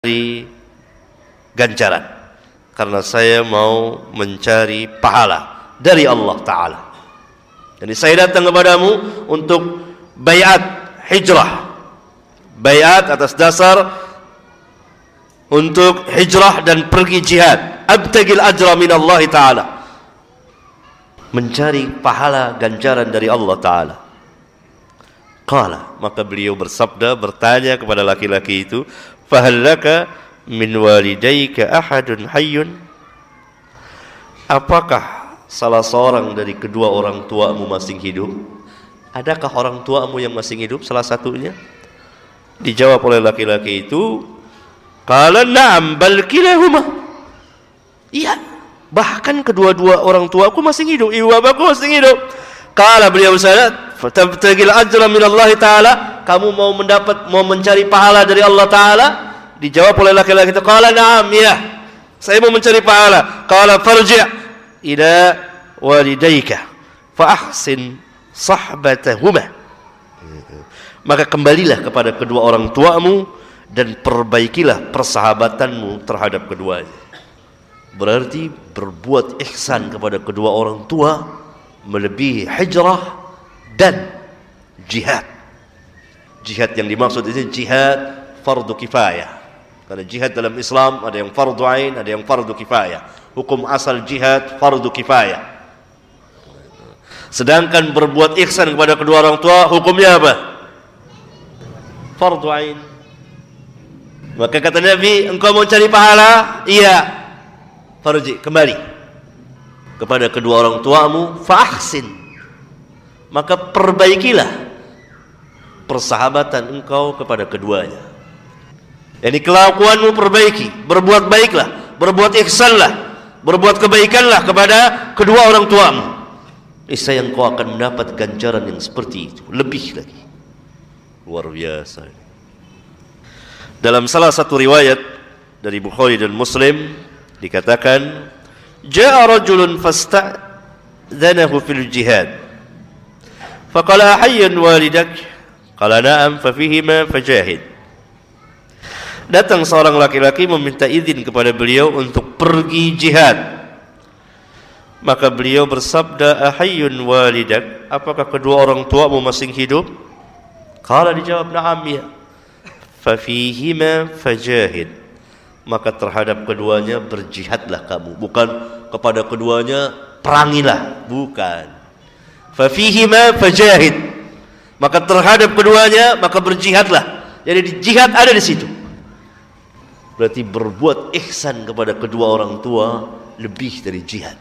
mencari ganjaran, karena saya mau mencari pahala dari Allah Ta'ala. Jadi saya datang kepadamu untuk bayat hijrah, bayat atas dasar untuk hijrah dan pergi jihad, abtagil ajra min Allah Ta'ala, mencari pahala ganjaran dari Allah Ta'ala. Qala, maka beliau bersabda, bertanya kepada laki-laki itu, fahal laka min walidayka ahadun hayyun? Apakah salah seorang dari kedua orang tuamu masih hidup? Adakah orang tuamu yang masih hidup, salah satunya? Dijawab oleh laki-laki itu, qala na'am bal kilahuma. Iya, bahkan kedua-dua orang tuaku masih hidup, ibu bapakku masih hidup. Qala, beliau bersabda, fatabtagil ajra min Allah Ta'ala, kamu mau mencari pahala dari Allah Ta'ala? Dijawab oleh laki-laki itu, qala na'am, ya, saya mau mencari pahala. Qala farji' ila walidayka fa ahsin sahbatahuma, maka kembalilah kepada kedua orang tuamu dan perbaikilah persahabatanmu terhadap keduanya. Berarti berbuat ihsan kepada kedua orang tua melebihi hijrah dan jihad. Jihad yang dimaksud ini jihad fardu kifayah. Karena jihad dalam Islam ada yang fardu ain, ada yang fardu kifayah. Hukum asal jihad fardu kifayah. Sedangkan berbuat ihsan kepada kedua orang tua hukumnya apa? Fardu ain. Maka kata Nabi, engkau mau cari pahala? Iya. Farji, kembali kepada kedua orang tuamu, fa'ahsin, maka perbaikilah persahabatan engkau kepada keduanya. Yani kelakuanmu perbaiki, berbuat baiklah, berbuat ihsanlah, berbuat kebaikanlah kepada kedua orang tuamu. Niscaya engkau akan mendapat ganjaran yang seperti itu, lebih lagi. Luar biasa. Dalam salah satu riwayat dari Bukhari dan Muslim dikatakan, ja'a rajulun fasta'dzanahu fil jihad faqala ahayyan walidak qala na'am fafihima fajahid. Datang seorang laki-laki meminta izin kepada beliau untuk pergi jihad, maka beliau bersabda, ahayyun walidak, apakah kedua orang tuamu masih hidup? Qala, dijawab, na'am, ya. Fafihima fajahid, maka terhadap keduanya berjihadlah kamu. Bukan kepada keduanya perangilah, bukan. Fafihima fajahid, maka terhadap keduanya maka berjihadlah. Jadi jihad ada di situ. Berarti berbuat ihsan kepada kedua orang tua lebih dari jihad.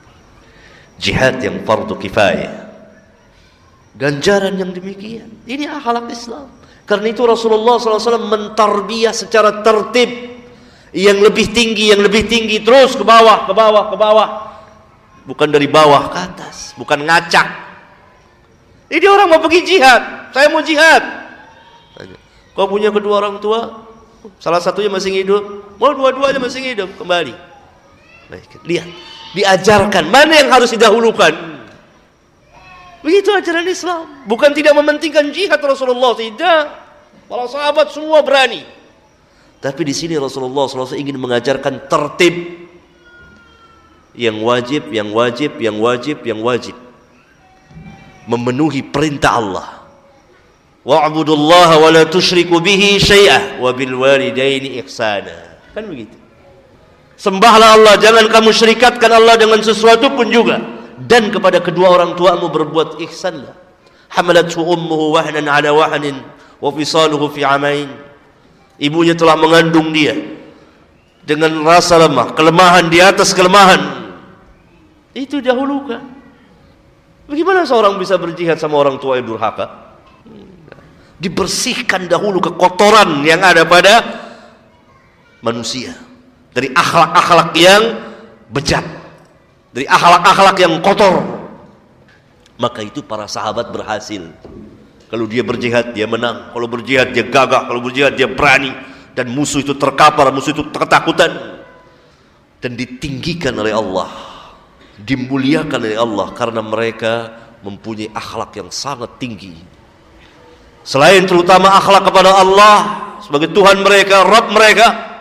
Jihad yang fardu kifayah, ganjaran yang demikian. Ini akhlak Islam. Karena itu Rasulullah SAW mentarbiyah secara tertib, yang lebih tinggi, terus ke bawah, ke bawah, ke bawah. Bukan dari bawah ke atas, bukan ngacak. Ini orang mau pergi jihad, saya mau jihad. Kau punya kedua orang tua, salah satunya masih hidup, mau dua-duanya masih hidup, kembali. Baik, lihat, diajarkan mana yang harus didahulukan. Begitu ajaran Islam. Bukan tidak mementingkan jihad Rasulullah, tidak. Para sahabat semua berani. Tapi di sini Rasulullah SAW ingin mengajarkan tertib, yang wajib, yang wajib, yang wajib, yang wajib. Memenuhi perintah Allah. Wa'budullaha wa la tusyriku bihi syai'ah wa bil walidaini ihsana. Kan begitu. Sembahlah Allah, jangan kamu syirikatkan Allah dengan sesuatu pun juga. Dan kepada kedua orang tuamu berbuat ihsanlah. Hamalathu ummuhu wahnan ala wahnin wa fisaluhu fi amain. Ibunya telah mengandung dia dengan rasa lemah, kelemahan di atas kelemahan. Itu dahulukan. Bagaimana seorang bisa berjihad sama orang tua yang durhaka? Dibersihkan dahulu kekotoran yang ada pada manusia dari akhlak-akhlak yang bejat, dari akhlak-akhlak yang kotor. Maka itu para sahabat berhasil. Kalau dia berjihad, dia menang. Kalau berjihad, dia gagah. Kalau berjihad, dia berani. Dan musuh itu terkapar, musuh itu ketakutan. Dan ditinggikan oleh Allah, dimuliakan oleh Allah, karena mereka mempunyai akhlak yang sangat tinggi. Selain terutama akhlak kepada Allah sebagai Tuhan mereka, Rabb mereka,